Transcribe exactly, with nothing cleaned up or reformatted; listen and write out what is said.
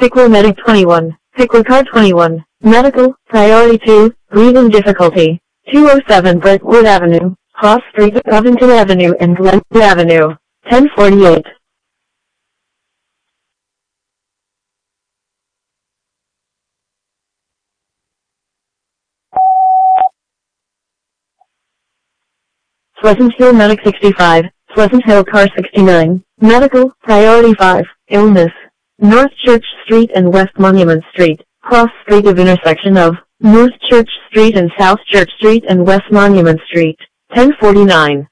Pickler Medic twenty-one, Pickler Car twenty-one, Medical, Priority two, Breathing Difficulty, two oh seven Brentwood Avenue, Cross Street, Covington Avenue and Glenwood Avenue, ten forty-eight. Pleasant Hill Medic sixty-five, Pleasant Hill Car sixty-nine, Medical, Priority five, Illness, North Church Street and West Monument Street, Cross Street of intersection of North Church Street and South Church Street and West Monument Street, ten forty-nine.